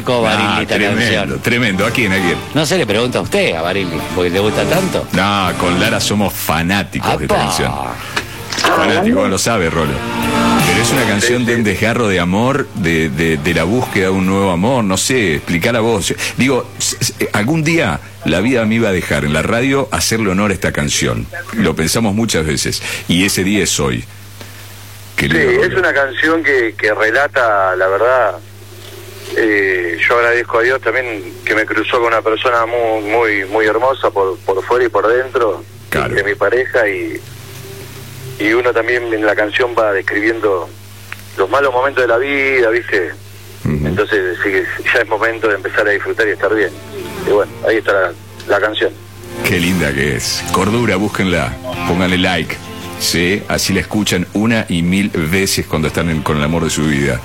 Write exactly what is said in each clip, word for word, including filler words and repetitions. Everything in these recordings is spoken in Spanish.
dedicó Barilli Ah, esta tremendo, canción? tremendo. ¿A quién? ¿A quién? No se le pregunta a usted, a Barilli, porque le gusta tanto. No, con Lara somos fanáticos de esta ¡Apa! canción. Fanáticos, lo sabe, Rolo. Pero es una canción de un desgarro de amor, de, de, de la búsqueda de un nuevo amor, no sé, explicar a vos. Digo, s- s- algún día la vida me iba a dejar en la radio hacerle honor a esta canción. Lo pensamos muchas veces. Y ese día es hoy. Sí, Querido es Rolo. una canción que, que relata, la verdad, eh, yo agradezco a Dios también que me cruzó con una persona muy muy muy hermosa por, por fuera y por dentro, Claro. de mi pareja, y, y uno también en la canción va describiendo los malos momentos de la vida, ¿viste? Ujú. Entonces sí, que ya es momento de empezar a disfrutar y estar bien. Y bueno, ahí está la, la canción. Qué linda que es. Cordura, búsquenla. Pónganle like. Sí, así la escuchan una y mil veces cuando están en- con el amor de su vida.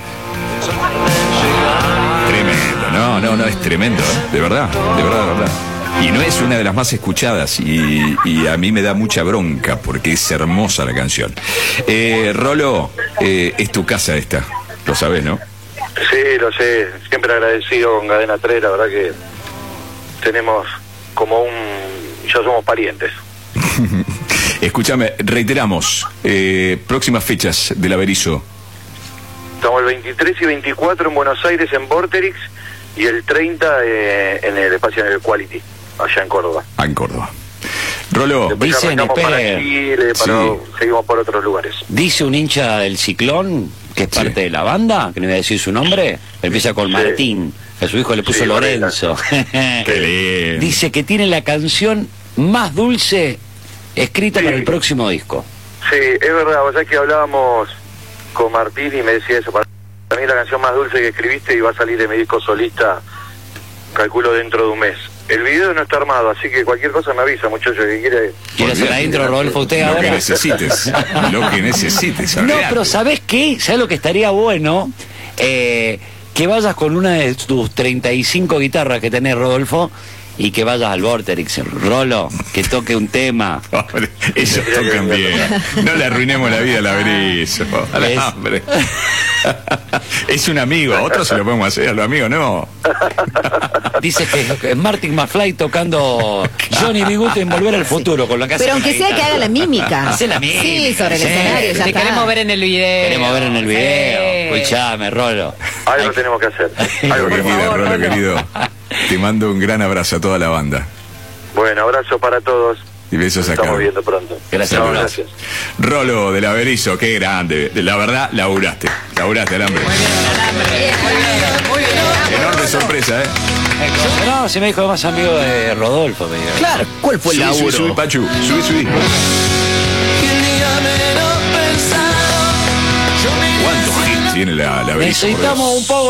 Tremendo. No, no, no, es tremendo, ¿eh? De verdad, de verdad, de verdad. Y no es una de las más escuchadas y, y a mí me da mucha bronca porque es hermosa la canción. Eh, Rolo, eh, es tu casa esta. Lo sabés, ¿no? Sí, lo sé, siempre agradecido con Cadena tres, la verdad que tenemos como un... ya somos parientes. Escúchame, reiteramos, eh, próximas fechas del Averizo. Estamos el veintitrés y veinticuatro en Buenos Aires, en Vorterix, y el treinta eh, en el espacio en el Quality, allá en Córdoba. Ah, en Córdoba. Rolo, Después Dicen, arrancamos para espere. Chile, para, Sí. seguimos por otros lugares. Dice un hincha del Ciclón, que es Sí. parte de la banda, que no voy a decir su nombre, empieza con Sí. Martín, que a su hijo le puso Sí, Lorenzo. qué lindo. Dice que tiene la canción más dulce escrita Sí. para el próximo disco. Sí, es verdad, vos sabés que hablábamos con Martín y me decía eso, para mí la canción más dulce que escribiste y va a salir de mi disco solista, calculo dentro de un mes. El video no está armado, así que cualquier cosa me avisa, muchachos, que quiere... ¿Quiere hacer la intro, Rodolfo, usted Lo que ahora? necesites, lo que necesites. No, olvidate. pero ¿sabés qué? ¿Sabés lo que estaría bueno? Eh, que vayas con una de tus treinta y cinco guitarras que tenés, Rodolfo, y que vayas al Vorterix, Rolo, que toque un tema. Hombre, ellos tocan bien. No le arruinemos la vida al Averizo. Al Es- hambre. Es un amigo, a otros se lo podemos hacer, a los amigos no. Dice que es Martin McFly tocando Johnny B. Good en Volver al Futuro, con la casa. Pero con aunque la sea que haga la mímica. Hace la mímica. Sí, sobre el Sí. escenario, ya Te está. queremos ver en el video. Queremos ver en el video. Sí. Escuchame, Rolo. Algo tenemos que hacer. Algo Por tenemos. vida, Rolo, querido. Te mando un gran abrazo a toda la banda. Bueno, abrazo para todos. Y besos a Estamos Carlos. viendo pronto. Gracias, Chao, Rolo. gracias. Rolo del Averizo, qué grande. De la verdad, laburaste. Laburaste, el hambre. Enorme sorpresa, ¿eh? No, se me dijo más amigo de Rodolfo. Me dijo. Claro, ¿cuál fue el Subí, subí, laburo? subí, Pachu. Subí, subí. ¿Cuántos hits tiene la, la Averizo, por Dios? Necesitamos un poco